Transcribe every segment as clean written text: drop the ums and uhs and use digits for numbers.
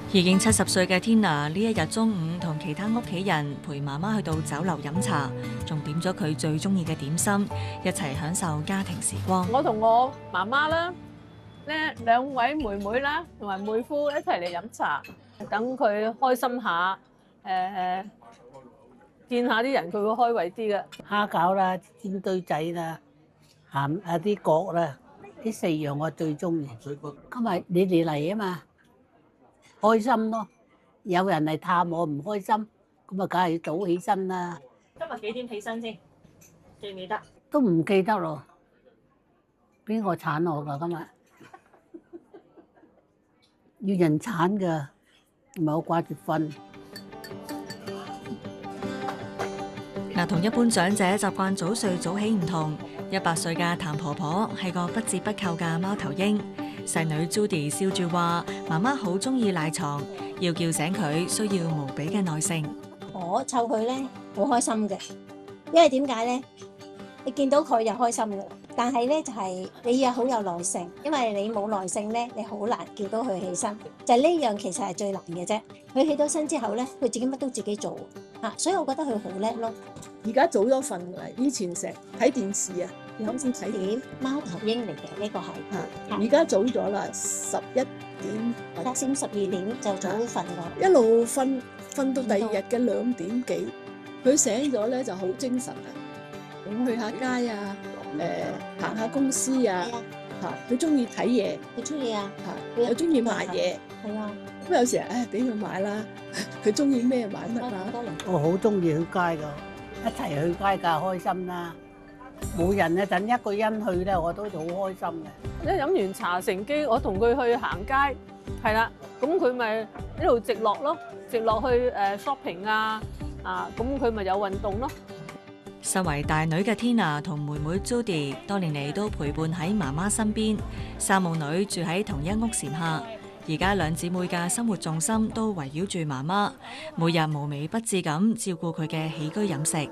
已經70歲嘅 Tina 呢一日中午同其他屋企人陪媽媽去到酒樓飲茶，仲點咗佢最中意嘅點心，一齊享受家庭時光。 我同我媽媽啦，咧2位妹妹啦，同埋妹夫一齊嚟飲茶，等佢開心下，見下啲人佢會開胃啲嘅。 蝦餃啦、煎堆仔啦、鹹啲角啦，呢4樣我最中意。今日你哋嚟啊嘛，開心咯！有人嚟探我唔開心，咁啊梗係要早起身啦。 今日幾點起身先？記唔記得？ 都唔記得咯，邊個鏟我㗎今日？要人鏟㗎，唔係我掛住瞓。 嗱，同一般長者習慣早睡早起唔同，100歲嘅譚婆婆係個不折不扣嘅貓頭鷹。細女 Judy 笑住話：媽媽好中意賴床，要叫醒佢需要無比嘅耐性。 我湊佢咧好開心嘅，因為點解咧？你見到佢就開心嘅，但係咧就係你要好有耐性，因為你冇耐性咧，你好難叫到佢起身。就係呢樣其實係最難嘅啫。佢起到身之後咧，佢自己乜都自己做嚇，所以我覺得佢好叻咯。 而家早咗瞓㗎，以前成日睇電視啊，啱先睇點貓頭鷹嚟嘅呢個係， 而家早咗啦，11點或者先12點就早瞓㗎。 一路瞓到第二日嘅2點幾，佢醒咗咧就好精神啊！咁去下街啊，行下公司啊，嚇佢中意睇嘢， 佢中意啊， 嚇又中意買嘢， 係啊。 咁有時俾佢買啦，佢中意咩買乜啦。 我好中意去街㗎，一齊去街㗎，開心啦！冇人啊，等一個人去咧，我都好開心嘅。 一飲完茶乘機，我同佢去行街，係啦，咁佢咪一路直落咯，直落去shopping 啊，咁佢咪有運動咯。 身為大女嘅 Tina 同妹妹 Judy 多年嚟都陪伴喺媽媽身邊，3母女住喺同一屋檐下。而家2姊妹嘅生活重心都圍繞住媽媽，每日無微不至咁照顧佢嘅起居飲食。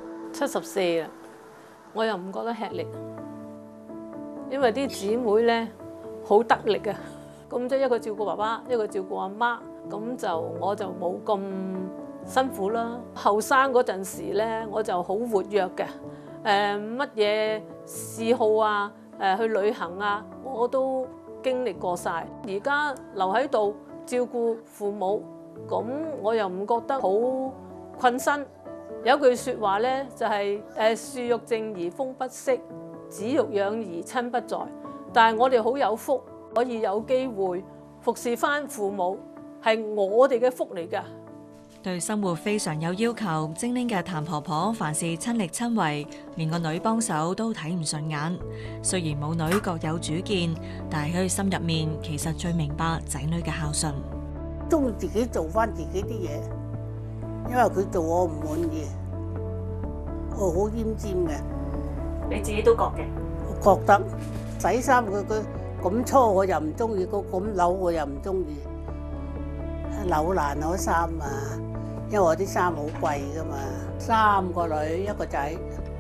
74啦，我又唔覺得吃力，因為啲姊妹咧好得力啊，咁即係一個照顧爸爸，一個照顧阿媽，咁就我就冇咁辛苦啦。後生嗰陣時咧，我就好活躍嘅，乜嘢嗜好啊，去旅行啊，我都經歷過晒。而家留喺度照顧父母，咁我又唔覺得好困身。有句説話咧，就係樹欲靜而風不息，子欲養而親不在。但係我哋好有福，可以有機會服侍翻父母，係我哋嘅福嚟㗎。 對生活非常有要求，精靈嘅譚婆婆凡事親力親為，連個女幫手都睇唔順眼。雖然母女各有主見，但係佢心入面其實最明白仔女嘅孝順。 都會自己做翻自己啲嘢，因為佢做我唔滿意，我好奄尖嘅。 你自己都覺嘅？ 我覺得洗衫佢咁搓我又唔中意，佢咁扭我又唔中意，扭爛我衫啊！因為我啲衫好貴噶嘛，3個女1個仔。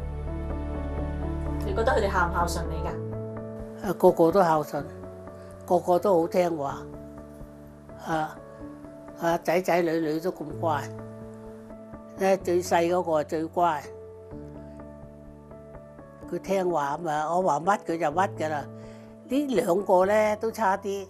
你覺得佢哋孝唔孝順你㗎？ 個個都孝順，個個都好聽話，仔仔女女都咁乖。最細嗰個最乖，佢聽話啊嘛，我話乜佢就乜㗎啦。呢2個咧都差啲，